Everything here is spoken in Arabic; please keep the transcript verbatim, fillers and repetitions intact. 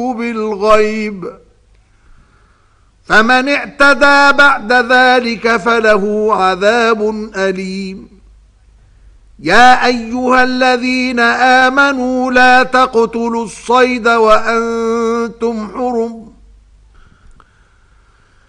بالغيب فمن اعتدى بعد ذلك فله عذاب أليم. يا أيها الذين آمنوا لا تقتلوا الصيد وأنتم حرمون